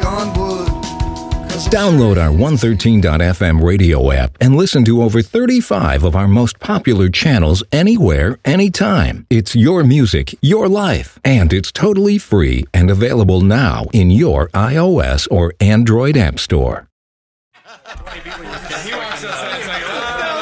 on wood. Download our 113.fm radio app and listen to over 35 of our most popular channels anywhere, anytime. It's your music, your life, and it's totally free and available now in your iOS or Android app store. He walks outside and is like, oh.